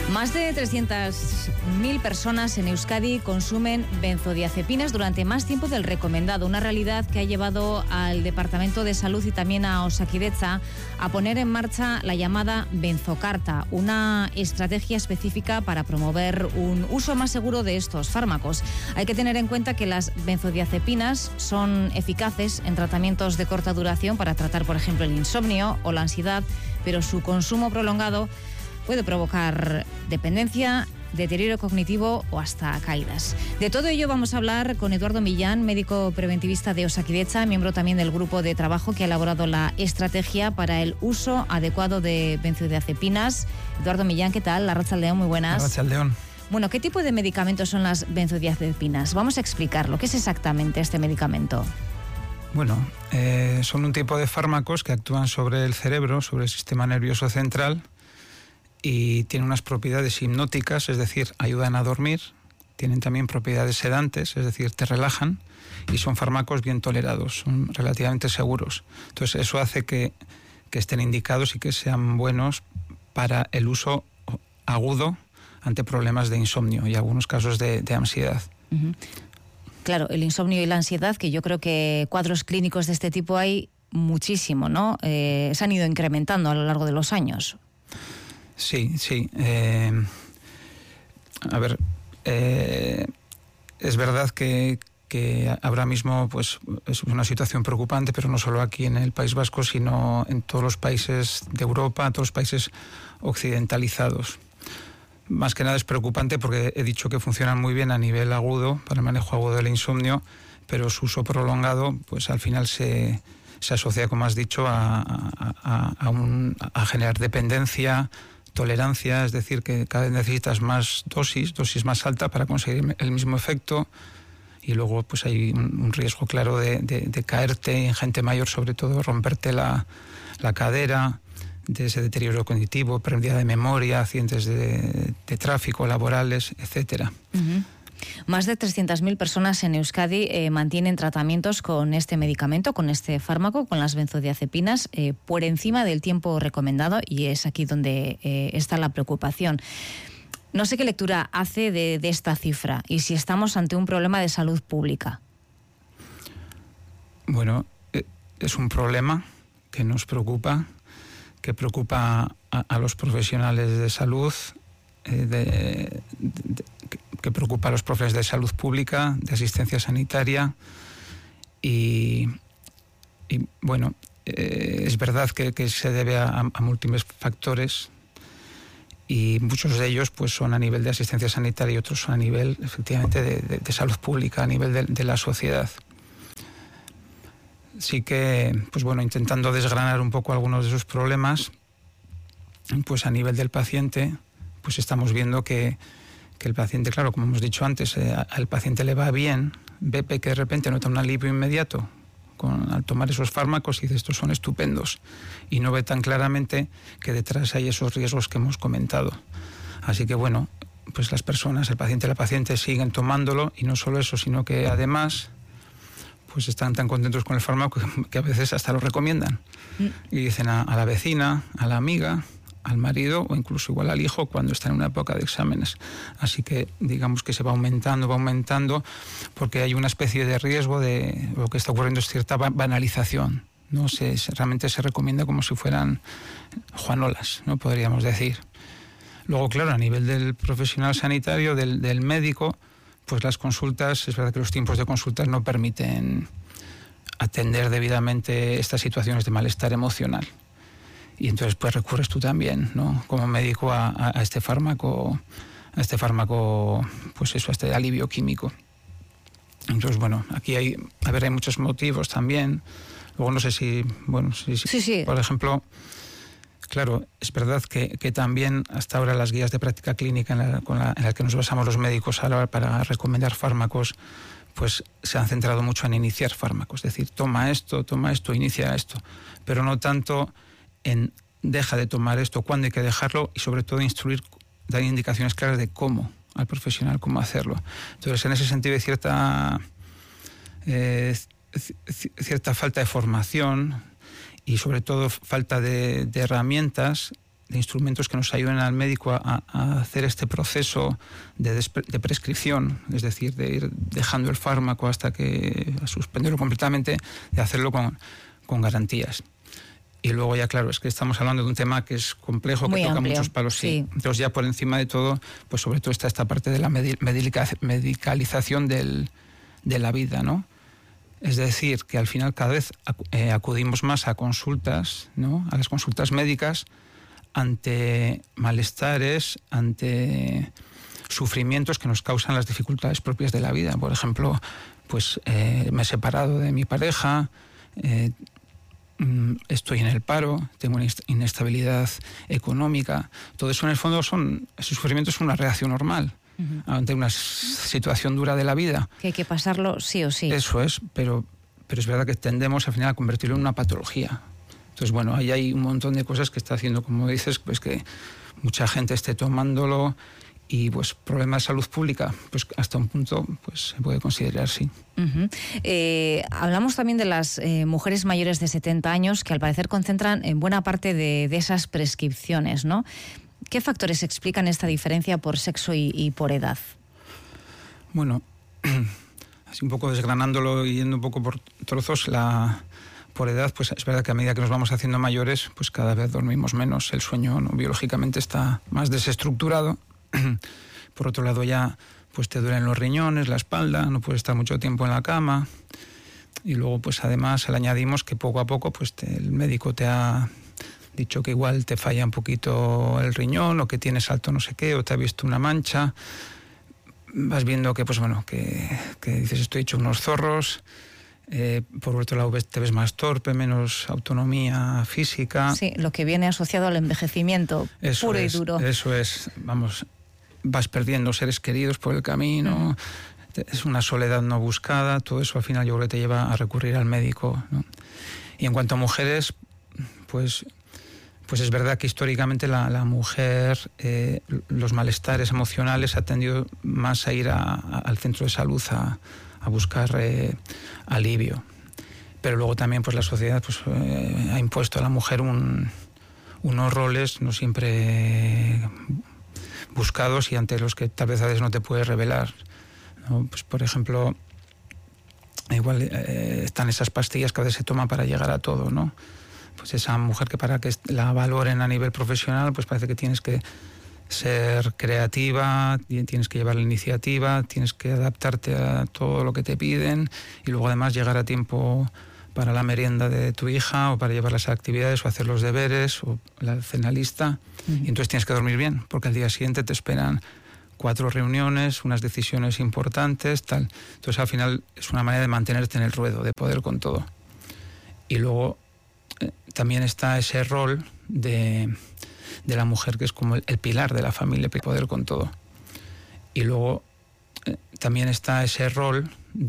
Más de 300.000 personas en Euskadi consumen benzodiazepinas durante más tiempo del recomendado, una realidad que ha llevado al Departamento de Salud y también a Osakidetza a poner en marcha la llamada benzocarta, una estrategia específica para promover un uso más seguro de estos fármacos. Hay que tener en cuenta que las benzodiazepinas son eficaces en tratamientos de corta duración para tratar, por ejemplo, el insomnio o la ansiedad, pero su consumo prolongado puede provocar dependencia, deterioro cognitivo o hasta caídas. De todo ello vamos a hablar con Eduardo Millán, médico preventivista de Osakidetza, miembro también del grupo de trabajo que ha elaborado la estrategia para el uso adecuado de benzodiazepinas. Eduardo Millán, ¿qué tal? Arratsaldeon, muy buenas. Arratsaldeon. Bueno, ¿qué tipo de medicamentos son las benzodiazepinas? Vamos a explicarlo. ¿Qué es exactamente este medicamento? Bueno, son un tipo de fármacos que actúan sobre el cerebro, sobre el sistema nervioso central, y tienen unas propiedades hipnóticas, es decir, ayudan a dormir. Tienen también propiedades sedantes, es decir, te relajan, y son fármacos bien tolerados, son relativamente seguros. Entonces eso hace que estén indicados y que sean buenos para el uso agudo ante problemas de insomnio y algunos casos de ansiedad. Uh-huh. Claro, el insomnio y la ansiedad, que yo creo que cuadros clínicos de este tipo hay muchísimo, ¿no? Se han ido incrementando a lo largo de los años. Sí. Es verdad que ahora mismo pues es una situación preocupante, pero no solo aquí en el País Vasco, sino en todos los países de Europa, todos los países occidentalizados. Más que nada es preocupante porque he dicho que funcionan muy bien a nivel agudo, para el manejo agudo del insomnio, pero su uso prolongado pues al final se asocia, como has dicho, a generar dependencia, tolerancia, es decir, que cada vez necesitas más dosis más alta para conseguir el mismo efecto, y luego pues hay un riesgo claro de caerte, en gente mayor sobre todo, romperte la cadera, de ese deterioro cognitivo, pérdida de memoria, accidentes de tráfico, laborales, etcétera. Uh-huh. Más de 300.000 personas en Euskadi mantienen tratamientos con este medicamento, con este fármaco, con las benzodiazepinas, por encima del tiempo recomendado, y es aquí donde está la preocupación. No sé qué lectura hace de esta cifra y si estamos ante un problema de salud pública. Bueno, es un problema que nos preocupa, que preocupa a los profesionales de salud, que preocupa a los profesionales de salud pública, de asistencia sanitaria, y bueno, es verdad que se debe a múltiples factores, y muchos de ellos pues son a nivel de asistencia sanitaria y otros son a nivel efectivamente de salud pública, a nivel de la sociedad. Sí que, pues bueno, intentando desgranar un poco algunos de esos problemas, pues a nivel del paciente, pues estamos viendo que el paciente, claro, como hemos dicho antes, al paciente le va bien, ve que de repente nota un alivio inmediato al tomar esos fármacos y dice, estos son estupendos, y no ve tan claramente que detrás hay esos riesgos que hemos comentado. Así que bueno, pues las personas, el paciente y la paciente siguen tomándolo, y no solo eso, sino que además pues están tan contentos con el fármaco que a veces hasta lo recomiendan. Y dicen a la vecina, a la amiga, al marido o incluso igual al hijo cuando está en una época de exámenes. Así que digamos que se va aumentando, porque hay una especie de riesgo de lo que está ocurriendo, es cierta banalización, ¿no? Realmente se recomienda como si fueran juanolas, ¿no? Podríamos decir. Luego, claro, a nivel del profesional sanitario, del médico, pues las consultas, es verdad que los tiempos de consultas no permiten atender debidamente estas situaciones de malestar emocional. Y entonces pues recurres tú también, ¿no? Como médico a este fármaco, pues eso, a este alivio químico. Entonces, bueno, aquí hay muchos motivos también. Luego no sé si, bueno, sí. Por ejemplo, claro, es verdad que también hasta ahora las guías de práctica clínica en las que nos basamos los médicos ahora para recomendar fármacos, pues se han centrado mucho en iniciar fármacos, es decir, toma esto, inicia esto, pero no tanto en deja de tomar esto, cuándo hay que dejarlo, y sobre todo instruir, dar indicaciones claras de cómo al profesional, cómo hacerlo. Entonces, en ese sentido hay cierta falta de formación y sobre todo falta de herramientas instrumentos que nos ayuden al médico a hacer este proceso de prescripción, es decir, de ir dejando el fármaco hasta que a suspenderlo completamente, de hacerlo con garantías. Y luego ya, claro, es que estamos hablando de un tema que es complejo, muy que toca amplio, muchos palos. sí. Entonces ya por encima de todo, pues sobre todo está esta parte de la medicalización de la vida, ¿no? Es decir, que al final cada vez acudimos más a consultas, ¿no? A las consultas médicas ante malestares, ante sufrimientos que nos causan las dificultades propias de la vida. Por ejemplo, pues me he separado de mi pareja, estoy en el paro, tengo una inestabilidad económica. Todo eso en el fondo ese sufrimiento es una reacción normal ante una situación dura de la vida. Que hay que pasarlo sí o sí. Eso es, pero es verdad que tendemos al final a convertirlo en una patología. Entonces, bueno, ahí hay un montón de cosas que está haciendo, como dices, pues que mucha gente esté tomándolo y pues problemas de salud pública, pues hasta un punto pues se puede considerar, sí. Hablamos también de las mujeres mayores de 70 años que al parecer concentran en buena parte de esas prescripciones, ¿no? ¿Qué factores explican esta diferencia por sexo y por edad? Bueno, así un poco desgranándolo y yendo un poco por trozos, por edad, pues es verdad que a medida que nos vamos haciendo mayores, pues cada vez dormimos menos, el sueño, ¿no?, biológicamente está más desestructurado. Por otro lado ya pues te duelen los riñones, la espalda, no puedes estar mucho tiempo en la cama, y luego pues además le añadimos que poco a poco pues el médico te ha dicho que igual te falla un poquito el riñón, o que tienes alto no sé qué, o te ha visto una mancha. Vas viendo que pues bueno, que dices estoy hecho unos zorros. Por otro lado te ves más torpe, menos autonomía física. Sí, lo que viene asociado al envejecimiento puro y duro. Eso es, vamos, vas perdiendo seres queridos por el camino, es una soledad no buscada, todo eso al final yo creo que te lleva a recurrir al médico, ¿no? Y en cuanto a mujeres, pues es verdad que históricamente la mujer, los malestares emocionales ha tendido más a ir al centro de salud a buscar alivio. Pero luego también pues la sociedad pues ha impuesto a la mujer unos roles no siempre buscados y ante los que tal vez a veces no te puedes revelar, ¿no? Pues por ejemplo, igual están esas pastillas que a veces se toman para llegar a todo, ¿no? Pues esa mujer que para que la valoren a nivel profesional, pues parece que tienes que ser creativa, tienes que llevar la iniciativa, tienes que adaptarte a todo lo que te piden y luego además llegar a tiempo para la merienda de tu hija o para llevar las actividades o hacer los deberes o la cena lista. Y entonces tienes que dormir bien porque al día siguiente te esperan 4 reuniones, unas decisiones importantes, tal. Entonces al final es una manera de mantenerte en el ruedo, de poder con todo. Y luego también está ese rol de la mujer que es como el pilar de la familia, poder con todo. Y luego también está ese rol